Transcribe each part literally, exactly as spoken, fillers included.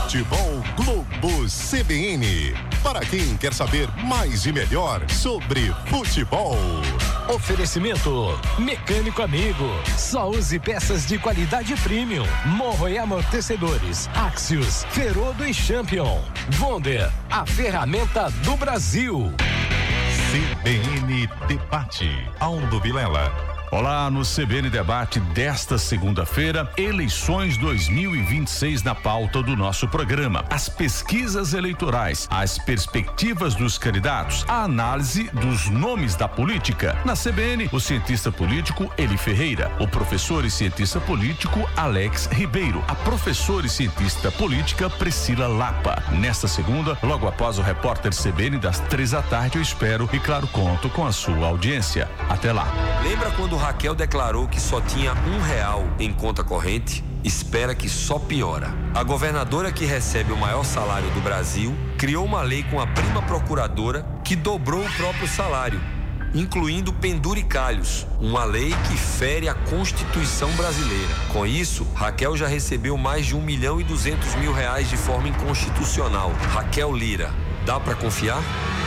Futebol Globo C B N. Para quem quer saber mais e melhor sobre futebol. Oferecimento Mecânico Amigo. Só use peças de qualidade premium. Morro e amortecedores. Axios, Ferodo e Champion. Wonder, a ferramenta do Brasil. C B N Debate. Aldo Vilela. Olá, no C B N Debate desta segunda-feira, eleições dois mil e vinte e seis na pauta do nosso programa. As pesquisas eleitorais, as perspectivas dos candidatos, a análise dos nomes da política. Na C B N, o cientista político Eli Ferreira, o professor e cientista político Alex Ribeiro, a professora e cientista política Priscila Lapa. Nesta segunda, logo após o repórter C B N das três da tarde, eu espero e claro, conto com a sua audiência. Até lá. Lembra quando Raquel declarou que só tinha um real em conta corrente? Espera que só piora. A governadora que recebe o maior salário do Brasil criou uma lei com a prima procuradora que dobrou o próprio salário, incluindo penduricalhos, uma lei que fere a Constituição brasileira. Com isso, Raquel já recebeu mais de um milhão e duzentos mil reais de forma inconstitucional. Raquel Lira, dá pra confiar?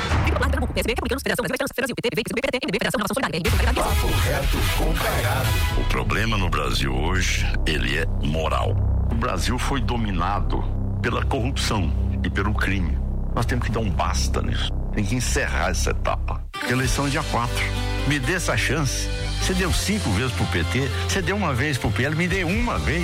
Papo reto com Caiado. O problema no Brasil hoje, ele é moral. O Brasil foi dominado pela corrupção e pelo crime. Nós temos que dar um basta nisso. Tem que encerrar essa etapa. Porque a eleição é dia quatro. Me dê essa chance. Você deu cinco vezes pro P T, você deu uma vez pro P L, me dê uma vez.